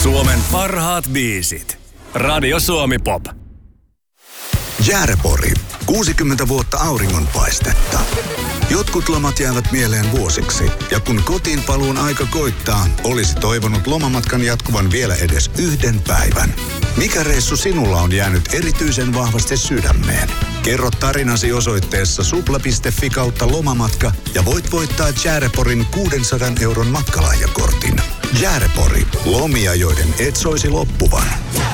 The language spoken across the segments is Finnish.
Suomen parhaat biisit. Radio Suomi Pop. Jäärepori. 60 vuotta auringonpaistetta. Jotkut lomat jäävät mieleen vuosiksi. Ja kun kotiin paluun aika koittaa, olisi toivonut lomamatkan jatkuvan vielä edes yhden päivän. Mikä reissu sinulla on jäänyt erityisen vahvasti sydämeen? Kerro tarinasi osoitteessa supla.fi/lomamatka ja voit voittaa Järeporin 600 € matkalahjakortin. Jäärepori. Lomia, joiden et soisi loppuvan.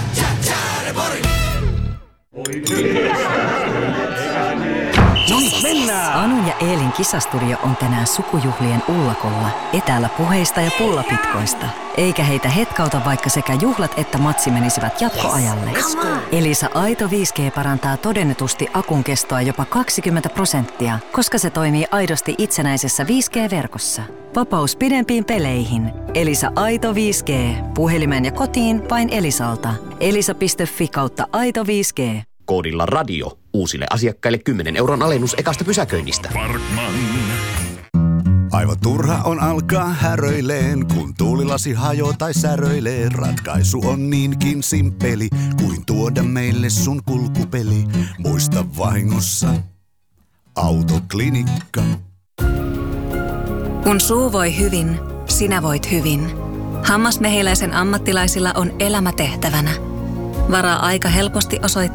Mennään! Anun ja Eelin kisastudio on tänään sukujuhlien ullakolla, etäällä puheista ja pullapitkoista. Eikä heitä hetkauta, vaikka sekä juhlat että matsi menisivät jatkoajalle. Elisa Aito 5G parantaa todennetusti akun kestoa jopa 20%, koska se toimii aidosti itsenäisessä 5G-verkossa. Vapaus pidempiin peleihin. Elisa Aito 5G. Puhelimeen ja kotiin vain Elisalta. Elisa.fi/Aito 5G. Koodilla radio. Uusille asiakkaille 10 € alennus ekasta pysäköinnistä. Parkman. Aivan turha on alkaa häröileen, kun tuulilasi hajoo tai säröilee. Ratkaisu on niinkin simppeli, kuin tuoda meille sun kulkupeli. Muista vahingossa Autoklinikka. Kun suu voi hyvin, sinä voit hyvin. Hammasmehiläisen ammattilaisilla on elämä tehtävänä. Varaa aika helposti osoitteessa